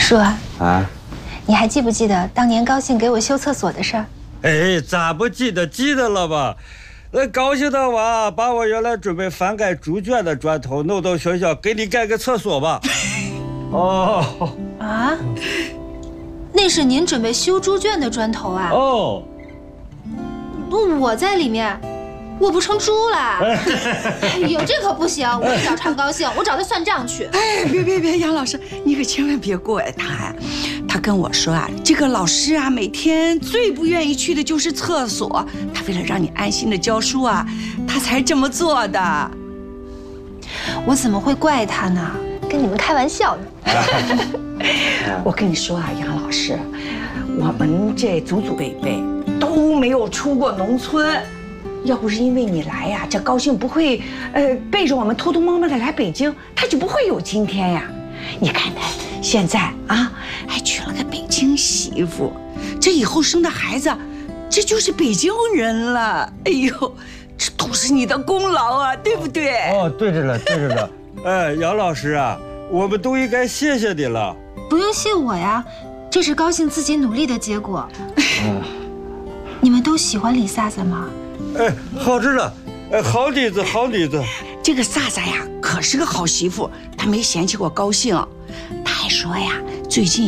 叔啊， 你还记不记得当年高兴给我修厕所的事儿？ 哎，咋不记得？记得了吧？那高兴的娃把我原来准备翻盖猪圈的砖头弄到学校，给你盖个厕所吧。哦。 啊？那是您准备修猪圈的砖头啊？ 哦。 我在里面，我不成猪了。哎呦，这可不行！我找常高兴，我找他算账去。 哎，别，杨老师，你可千万别怪他呀。他跟我说啊，这个老师啊，每天最不愿意去的就是厕所。他为了让你安心的教书啊，他才这么做的。 我怎么会怪他呢？跟你们开玩笑呢。 我跟你说啊，杨老师，我们这祖祖辈辈都没有出过农村。要不是因为你来呀，这高兴不会，背着我们偷偷摸摸的来北京，他就不会有今天呀。你看他现在啊，还娶了个北京媳妇，这以后生的孩子，这就是北京人了。哎呦，这都是你的功劳啊，对不对？ 哦，对着了。哎，杨老师啊，我们都应该谢谢你了。 不用谢我呀，这是高兴自己努力的结果。你们都喜欢李萨萨吗？ 哎，好着呢，哎，好女子。 这个萨萨呀，可是个好媳妇，她没嫌弃过高兴，她还说呀，最近